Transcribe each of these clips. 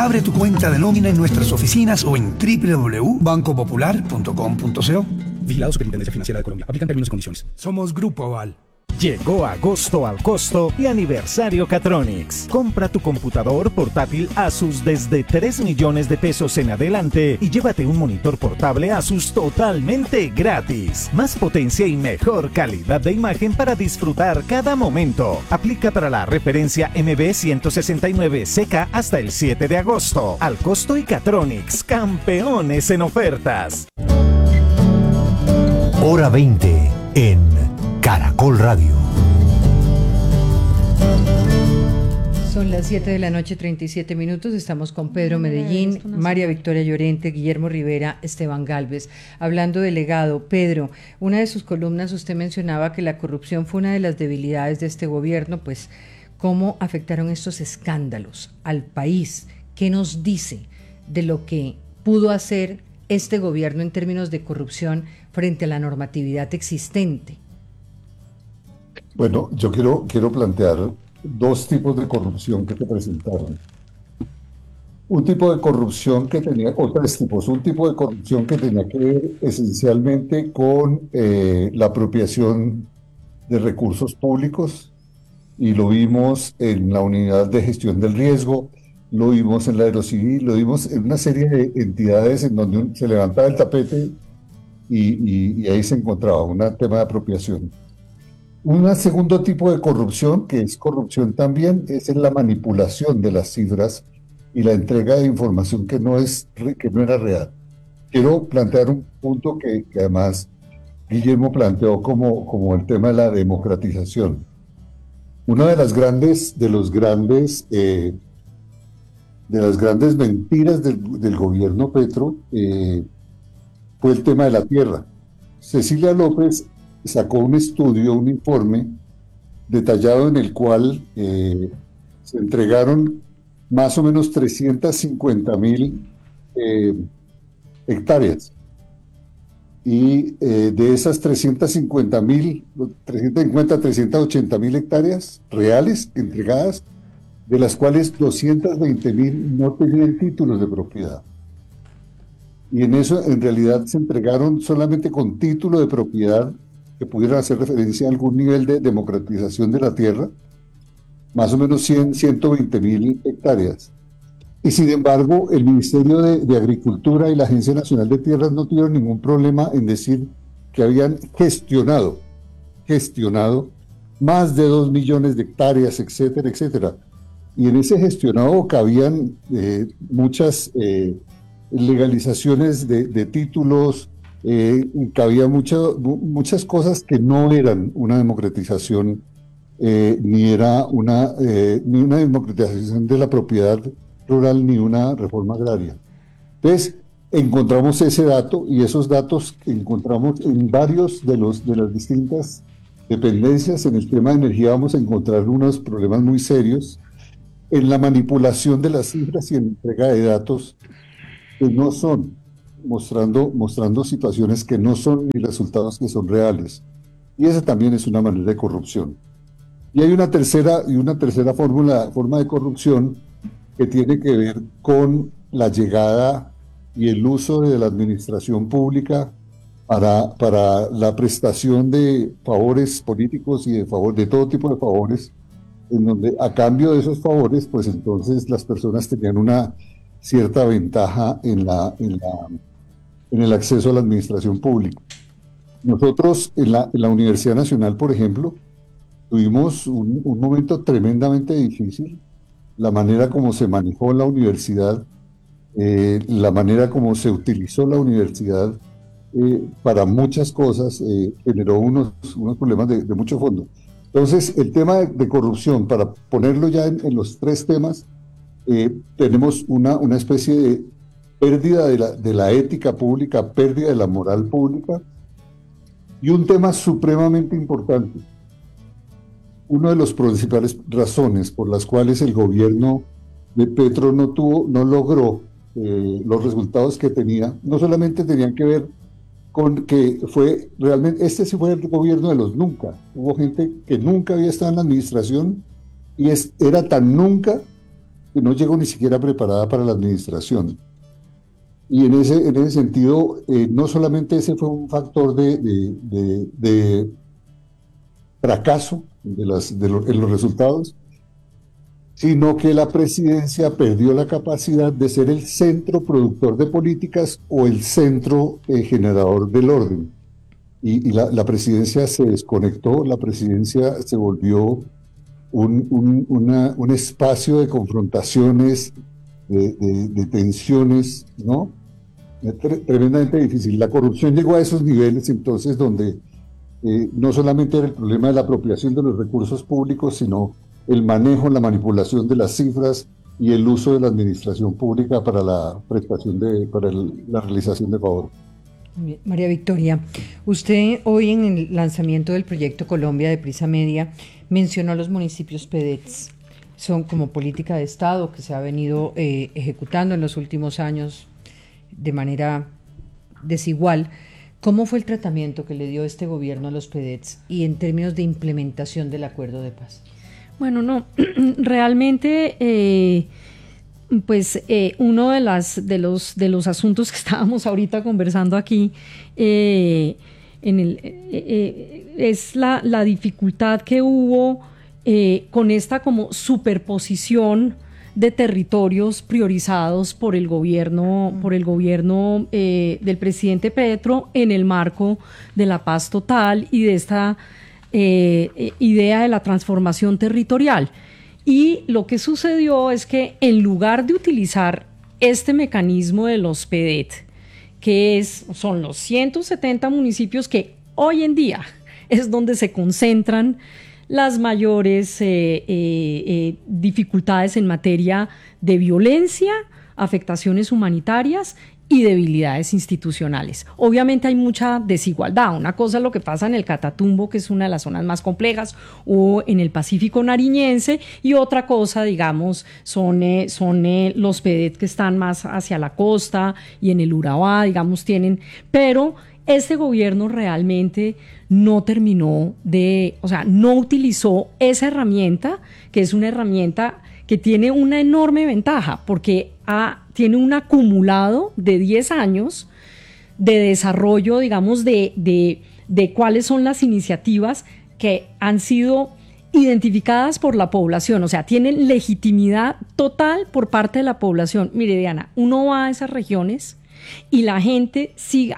Abre tu cuenta de nómina en nuestras oficinas o en www.bancopopular.com.co. Vigilado Superintendencia Financiera de Colombia. Aplican términos y condiciones. Somos Grupo Aval. Llegó agosto al costo y aniversario Catronics. Compra tu computador portátil Asus desde 3 millones de pesos en adelante y llévate un monitor portable Asus totalmente gratis. Más potencia y mejor calidad de imagen para disfrutar cada momento. Aplica para la referencia MB169CK hasta el 7 de agosto. Al costo y Catronics, campeones en ofertas. Hora 20 en Caracol Radio. Son las 7 de la noche, 37 minutos. Estamos con Pedro Medellín, María Victoria Llorente, Guillermo Rivera, Esteban Gálvez. Hablando del legado, Pedro, una de sus columnas usted mencionaba que la corrupción fue una de las debilidades de este gobierno. Pues, ¿cómo afectaron estos escándalos al país? ¿Qué nos dice de lo que pudo hacer este gobierno en términos de corrupción frente a la normatividad existente? Bueno, yo quiero plantear dos tipos de corrupción que te presentaron. Un tipo de corrupción que tenía, o tres tipos, un tipo de corrupción que tenía que ver esencialmente con la apropiación de recursos públicos, y lo vimos en la unidad de gestión del riesgo, lo vimos en la Aerocivil, lo vimos en una serie de entidades en donde se levantaba el tapete y ahí se encontraba un tema de apropiación. Un segundo tipo de corrupción, que es corrupción también, es en la manipulación de las cifras y la entrega de información que no era real. Quiero plantear un punto que además Guillermo planteó como el tema de la democratización. Una de las grandes mentiras del gobierno Petro fue el tema de la tierra. Cecilia López sacó un estudio, un informe detallado en el cual se entregaron más o menos 350.000 hectáreas. Y de esas 380.000 hectáreas reales entregadas, de las cuales 220.000 no tenían títulos de propiedad. Y en eso, en realidad, se entregaron solamente con título de propiedad que pudieran hacer referencia a algún nivel de democratización de la tierra, más o menos 120.000 hectáreas. Y sin embargo, el Ministerio de Agricultura y la Agencia Nacional de Tierras no tuvieron ningún problema en decir que habían gestionado más de 2 millones de hectáreas, etcétera, etcétera. Y en ese gestionado cabían muchas legalizaciones de títulos, cabía muchas cosas que no eran una democratización, ni una democratización de la propiedad rural, ni una reforma agraria. Entonces, encontramos ese dato, y esos datos que encontramos en varios de las distintas dependencias. En el tema de energía vamos a encontrar unos problemas muy serios en la manipulación de las cifras y en entrega de datos que no son, mostrando situaciones que no son ni resultados que son reales. Y esa también es una manera de corrupción. Y hay una tercera forma de corrupción que tiene que ver con la llegada y el uso de la administración pública para la prestación de favores políticos y de todo tipo de favores, en donde a cambio de esos favores, pues entonces las personas tenían una cierta ventaja en el acceso a la administración pública. Nosotros en la Universidad Nacional, por ejemplo, tuvimos un momento tremendamente difícil. La manera como se manejó la universidad, la manera como se utilizó la universidad para muchas cosas, generó unos problemas de mucho fondo. Entonces, el tema de corrupción, para ponerlo ya en los tres temas, tenemos una especie de pérdida de la ética pública, pérdida de la moral pública, y un tema supremamente importante. Una de las principales razones por las cuales el gobierno de Petro no logró los resultados que tenía, no solamente tenían que ver con que fue realmente, este sí fue el gobierno de los nunca. Hubo gente que nunca había estado en la administración y era tan nunca que no llegó ni siquiera preparada para la administración. Y en ese sentido, no solamente ese fue un factor de fracaso en los resultados, sino que la presidencia perdió la capacidad de ser el centro productor de políticas o el centro generador del orden. Y la presidencia se desconectó, la presidencia se volvió un espacio de confrontaciones, de tensiones, ¿no? Tremendamente difícil. La corrupción llegó a esos niveles entonces donde no solamente era el problema de la apropiación de los recursos públicos, sino el manejo, la manipulación de las cifras y el uso de la administración pública para la prestación la realización de favor. María Victoria, usted hoy en el lanzamiento del proyecto Colombia de Prisa Media mencionó los municipios PEDETs. Son como política de Estado que se ha venido ejecutando en los últimos años de manera desigual. ¿Cómo fue el tratamiento que le dio este gobierno a los PEDETs y en términos de implementación del acuerdo de paz? Bueno, no, realmente uno de los asuntos que estábamos ahorita conversando aquí es la dificultad que hubo con esta como superposición de territorios priorizados por el gobierno del presidente Petro en el marco de la paz total y de esta idea de la transformación territorial. Y lo que sucedió es que en lugar de utilizar este mecanismo de los PEDET, son los 170 municipios que hoy en día es donde se concentran las mayores dificultades en materia de violencia, afectaciones humanitarias y debilidades institucionales. Obviamente hay mucha desigualdad. Una cosa es lo que pasa en el Catatumbo, que es una de las zonas más complejas, o en el Pacífico nariñense, y otra cosa, digamos, son los PEDET que están más hacia la costa y en el Urabá, digamos, pero este gobierno realmente no no utilizó esa herramienta, que es una herramienta que tiene una enorme ventaja, porque tiene un acumulado de 10 años de desarrollo, digamos, de cuáles son las iniciativas que han sido identificadas por la población, o sea, tienen legitimidad total por parte de la población. Mire, Diana, uno va a esas regiones y la gente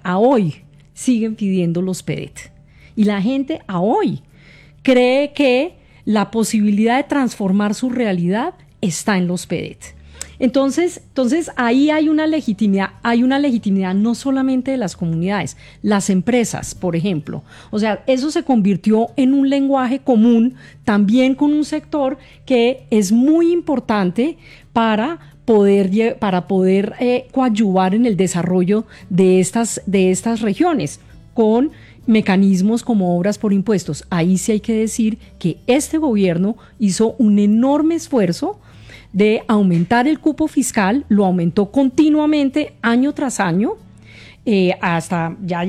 siguen pidiendo los PEDET. Y la gente a hoy cree que la posibilidad de transformar su realidad está en los PEDET. Entonces ahí hay una legitimidad no solamente de las comunidades, las empresas, por ejemplo. O sea, eso se convirtió en un lenguaje común también con un sector que es muy importante para poder coadyuvar en el desarrollo de estas regiones con mecanismos como obras por impuestos. Ahí sí hay que decir que este gobierno hizo un enorme esfuerzo de aumentar el cupo fiscal, lo aumentó continuamente año tras año, hasta ya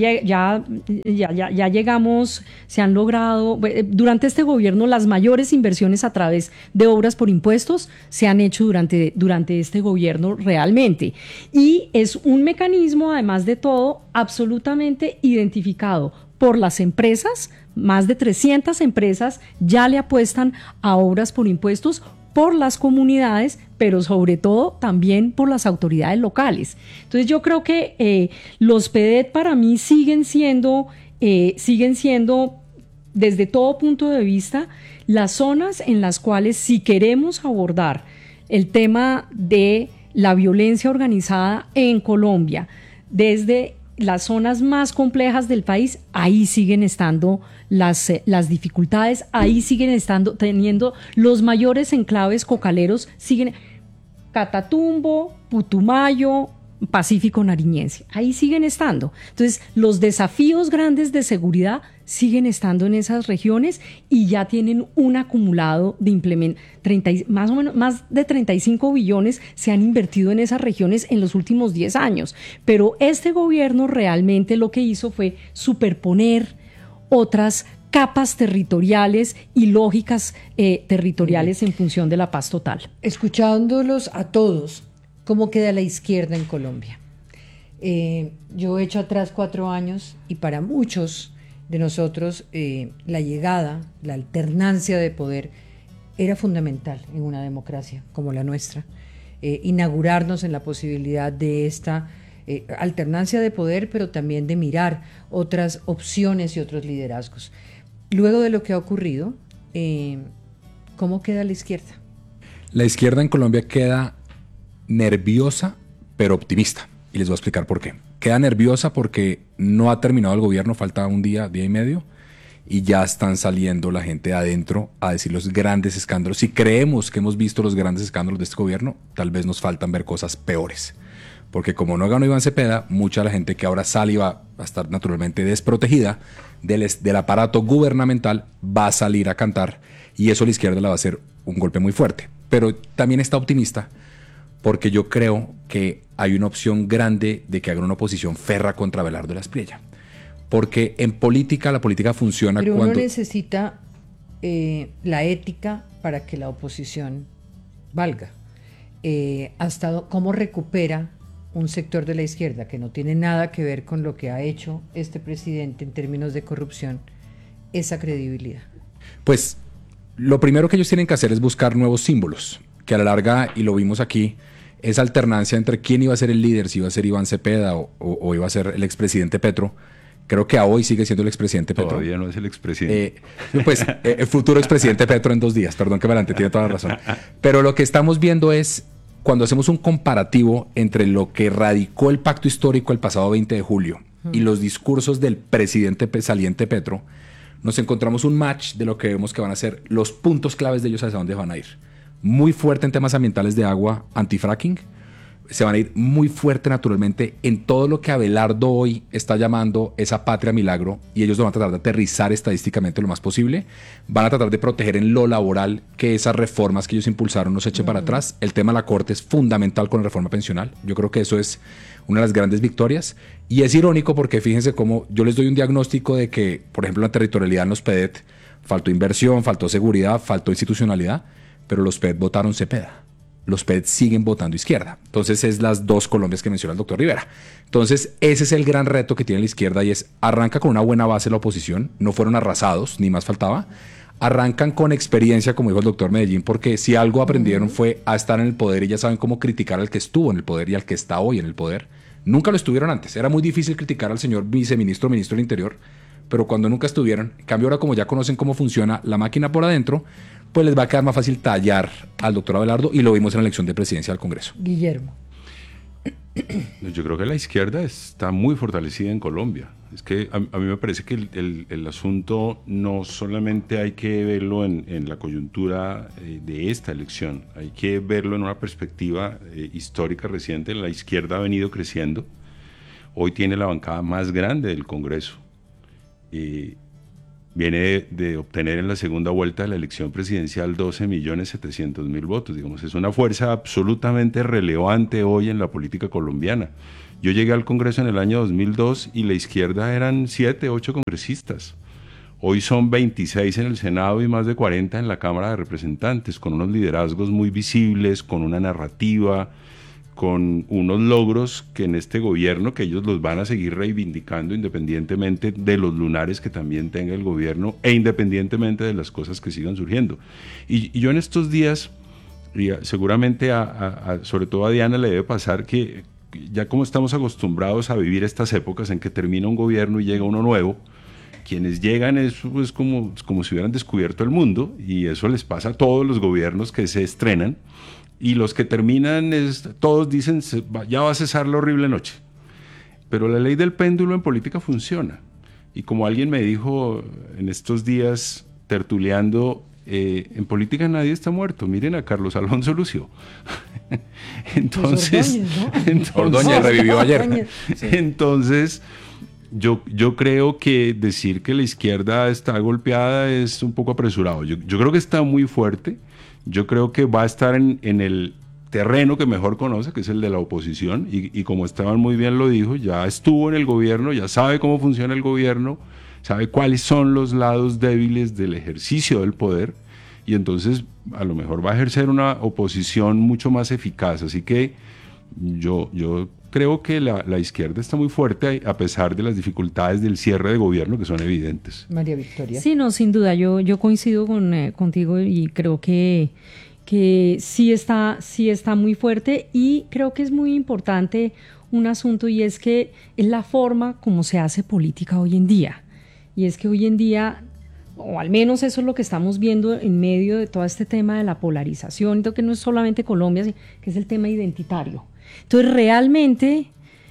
llegamos, se han logrado, durante este gobierno las mayores inversiones a través de obras por impuestos se han hecho durante este gobierno realmente. Y es un mecanismo, además de todo, absolutamente identificado por las empresas. Más de 300 empresas ya le apuestan a obras por impuestos, por las comunidades, pero sobre todo también por las autoridades locales. Entonces yo creo que los PEDET para mí siguen siendo, desde todo punto de vista, las zonas en las cuales, si queremos abordar el tema de la violencia organizada en Colombia, desde las zonas más complejas del país, ahí siguen estando las dificultades, ahí siguen teniendo los mayores enclaves cocaleros, siguen Catatumbo, Putumayo, Pacífico nariñense, ahí siguen estando. Entonces, los desafíos grandes de seguridad siguen estando en esas regiones y ya tienen un acumulado de más de 35 billones se han invertido en esas regiones en los últimos 10 años. Pero este gobierno realmente lo que hizo fue superponer otras capas territoriales y lógicas territoriales en función de la paz total. Escuchándolos a todos, ¿cómo queda la izquierda en Colombia? Yo he hecho atrás 4 años y para muchos de nosotros la llegada, la alternancia de poder era fundamental en una democracia como la nuestra. Inaugurarnos en la posibilidad de esta alternancia de poder, pero también de mirar otras opciones y otros liderazgos. Luego de lo que ha ocurrido, ¿cómo queda la izquierda? La izquierda en Colombia queda nerviosa, pero optimista. Y les voy a explicar por qué. Queda nerviosa porque no ha terminado el gobierno, falta un día, día y medio, y ya están saliendo la gente de adentro a decir los grandes escándalos. Si creemos que hemos visto los grandes escándalos de este gobierno, tal vez nos faltan ver cosas peores. Porque como no ganó Iván Cepeda, mucha de la gente que ahora sale y va a estar naturalmente desprotegida del aparato gubernamental va a salir a cantar, y eso a la izquierda le va a hacer un golpe muy fuerte. Pero también está optimista porque yo creo que hay una opción grande de que haga una oposición férrea contra Abelardo de la Espriella. Porque en política, la política funciona pero cuando... uno necesita la ética para que la oposición valga. ¿Cómo recupera un sector de la izquierda que no tiene nada que ver con lo que ha hecho este presidente en términos de corrupción esa credibilidad? Pues lo primero que ellos tienen que hacer es buscar nuevos símbolos, que a la larga, y lo vimos aquí, esa alternancia entre quién iba a ser el líder, si iba a ser Iván Cepeda o iba a ser el expresidente Petro. Creo que a hoy sigue siendo el expresidente Petro. Todavía no es el expresidente. El futuro expresidente Petro en 2 días. Perdón que me adelante, tiene toda la razón. Pero lo que estamos viendo es, cuando hacemos un comparativo entre lo que radicó el pacto histórico el pasado 20 de julio y los discursos del presidente saliente Petro, nos encontramos un match de lo que vemos que van a ser los puntos claves de ellos hacia dónde van a ir. Muy fuerte en temas ambientales de agua, anti-fracking. Se van a ir muy fuerte naturalmente en todo lo que Abelardo hoy está llamando esa patria milagro, y ellos lo van a tratar de aterrizar estadísticamente lo más posible. Van a tratar de proteger en lo laboral que esas reformas que ellos impulsaron no se echen para atrás. El tema de la Corte es fundamental con la reforma pensional. Yo creo que eso es una de las grandes victorias, y es irónico porque fíjense cómo yo les doy un diagnóstico de que, por ejemplo, la territorialidad en los PEDET faltó inversión, faltó seguridad, faltó institucionalidad, pero los PEDET votaron Cepeda. Los PEDET siguen votando izquierda. Entonces es las 2 Colombias que menciona el doctor Rivera. Entonces ese es el gran reto que tiene la izquierda, y es: arranca con una buena base la oposición, no fueron arrasados, ni más faltaba. Arrancan con experiencia, como dijo el doctor Medellín, porque si algo aprendieron fue a estar en el poder, y ya saben cómo criticar al que estuvo en el poder y al que está hoy en el poder. Nunca lo estuvieron antes. Era muy difícil criticar al señor viceministro, ministro del Interior, pero cuando nunca estuvieron, en cambio ahora, como ya conocen cómo funciona la máquina por adentro, pues les va a quedar más fácil tallar al doctor Abelardo, y lo vimos en la elección de presidencia al Congreso. Guillermo. Yo creo que la izquierda está muy fortalecida en Colombia. Es que a mí me parece que el asunto no solamente hay que verlo en la coyuntura de esta elección, hay que verlo en una perspectiva histórica reciente. La izquierda ha venido creciendo, hoy tiene la bancada más grande del Congreso. Viene de obtener en la segunda vuelta de la elección presidencial 12.700.000 votos. Digamos, es una fuerza absolutamente relevante hoy en la política colombiana. Yo llegué al Congreso en el año 2002 y la izquierda eran 7, 8 congresistas. Hoy son 26 en el Senado y más de 40 en la Cámara de Representantes, con unos liderazgos muy visibles, con una narrativa, con unos logros que en este gobierno, que ellos los van a seguir reivindicando independientemente de los lunares que también tenga el gobierno e independientemente de las cosas que sigan surgiendo. Y yo en estos días, y seguramente sobre todo a Diana le debe pasar que ya como estamos acostumbrados a vivir estas épocas en que termina un gobierno y llega uno nuevo, quienes llegan es pues como si hubieran descubierto el mundo, y eso les pasa a todos los gobiernos que se estrenan. Y los que terminan, todos dicen, ya va a cesar la horrible noche. Pero la ley del péndulo en política funciona. Y como alguien me dijo en estos días, tertuleando, en política nadie está muerto. Miren a Carlos Alonso Lucio. Entonces, Ordóñez revivió ayer. Sí. Entonces, yo creo que decir que la izquierda está golpeada es un poco apresurado. Yo creo que está muy fuerte. Yo creo que va a estar en el terreno que mejor conoce, que es el de la oposición, y como Esteban muy bien lo dijo, ya estuvo en el gobierno, ya sabe cómo funciona el gobierno, sabe cuáles son los lados débiles del ejercicio del poder, y entonces a lo mejor va a ejercer una oposición mucho más eficaz. Así que yo creo que la izquierda está muy fuerte a pesar de las dificultades del cierre de gobierno que son evidentes. María Victoria. Sí, no, sin duda, yo coincido contigo y creo que sí está muy fuerte, y creo que es muy importante un asunto, y es que es la forma como se hace política hoy en día. Y es que hoy en día, o al menos eso es lo que estamos viendo en medio de todo este tema de la polarización, que no es solamente Colombia, sino que es el tema identitario. Entonces realmente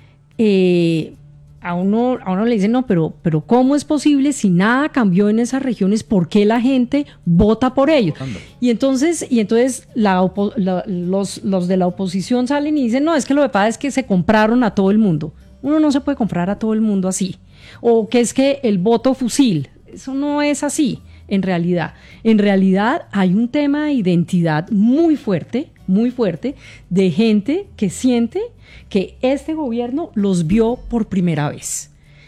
a uno le dicen, no, pero ¿cómo es posible si nada cambió en esas regiones? ¿Por qué la gente vota por ellos? Y entonces los de la oposición salen y dicen, no, es que lo que pasa es que se compraron a todo el mundo. Uno no se puede comprar a todo el mundo así. O que es que el voto fusil, eso no es así en realidad. En realidad hay un tema de identidad muy fuerte, de gente que siente que este gobierno los vio por primera vez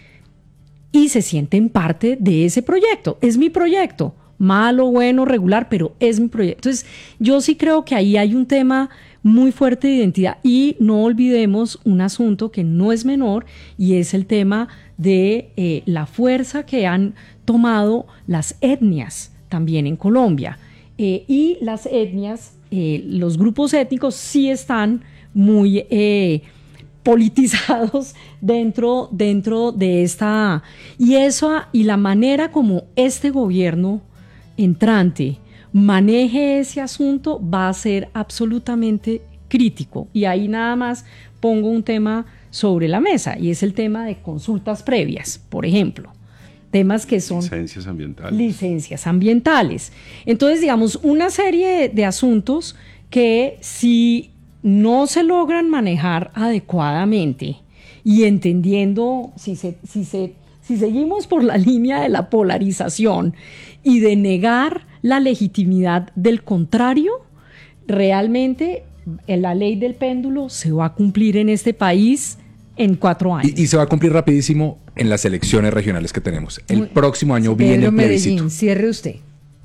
y se sienten parte de ese proyecto. Es mi proyecto, malo, bueno, regular, pero es mi proyecto. Entonces, yo sí creo que ahí hay un tema muy fuerte de identidad, y no olvidemos un asunto que no es menor, y es el tema de la fuerza que han tomado las etnias también en Colombia. Y las etnias, los grupos étnicos sí están muy politizados dentro de esta, y la manera como este gobierno entrante maneje ese asunto va a ser absolutamente crítico. Y ahí nada más pongo un tema sobre la mesa, y es el tema de consultas previas, por ejemplo. Temas que son licencias ambientales. Entonces, digamos, una serie de asuntos que, si no se logran manejar adecuadamente y entendiendo, si seguimos por la línea de la polarización y de negar la legitimidad del contrario, realmente la ley del péndulo se va a cumplir en este país en 4 años. Y se va a cumplir rapidísimo en las elecciones regionales que tenemos. El próximo año viene el plebiscito. Medellín, cierre usted.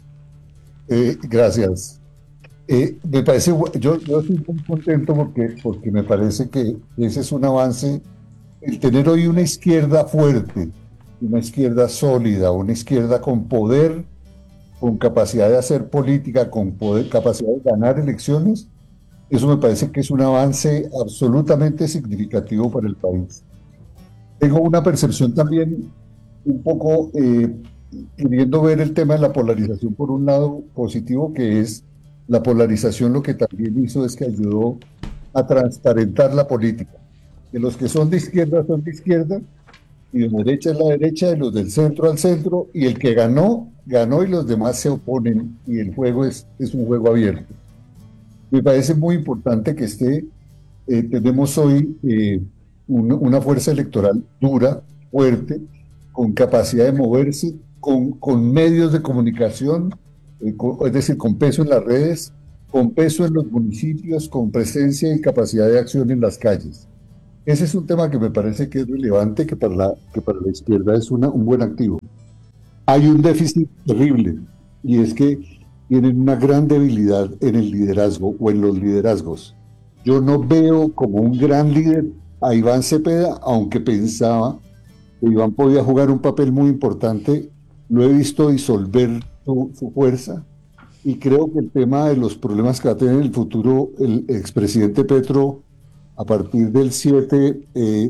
Gracias. Me parece, yo estoy muy contento porque me parece que ese es un avance. El tener hoy una izquierda fuerte, una izquierda sólida, una izquierda con poder, con capacidad de hacer política, con poder, capacidad de ganar elecciones, eso me parece que es un avance absolutamente significativo para el país. Tengo una percepción también un poco queriendo ver el tema de la polarización por un lado positivo, que es la polarización. Lo que también hizo es que ayudó a transparentar la política. Que los que son de izquierda son de izquierda, y de derecha es la derecha, y los del centro al centro, y el que ganó, ganó, y los demás se oponen, y el juego es un juego abierto. Me parece muy importante que tenemos hoy una fuerza electoral dura, fuerte, con capacidad de moverse, con medios de comunicación, es decir, con peso en las redes, con peso en los municipios, con presencia y capacidad de acción en las calles. Ese es un tema que me parece que es relevante, que para la izquierda es un buen activo. Hay un déficit terrible, y es que tienen una gran debilidad en el liderazgo o en los liderazgos. Yo no veo como un gran líder a Iván Cepeda, aunque pensaba que Iván podía jugar un papel muy importante. Lo he visto disolver su fuerza, y creo que el tema de los problemas que va a tener en el futuro el expresidente Petro a partir del 7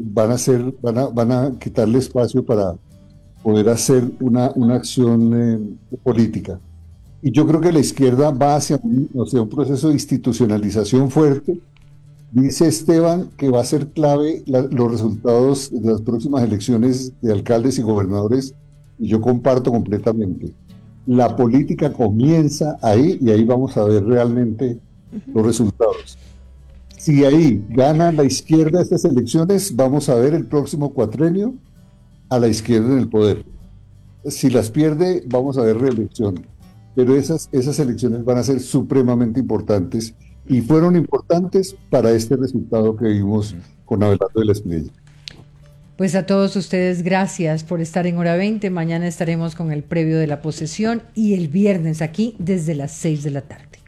van a quitarle espacio para poder hacer una acción política. Y yo creo que la izquierda va hacia un proceso de institucionalización fuerte. Dice Esteban que va a ser clave los resultados de las próximas elecciones de alcaldes y gobernadores, y yo comparto completamente. La política comienza ahí, y ahí vamos a ver realmente los resultados. Si ahí gana la izquierda estas elecciones, vamos a ver el próximo cuatrenio a la izquierda en el poder. Si las pierde, vamos a ver reelección. Pero esas elecciones van a ser supremamente importantes, y fueron importantes para este resultado que vimos con Abelardo de la Espriella. Pues a todos ustedes, gracias por estar en Hora 20. Mañana estaremos con el previo de la posesión y el viernes aquí desde las 6 de la tarde.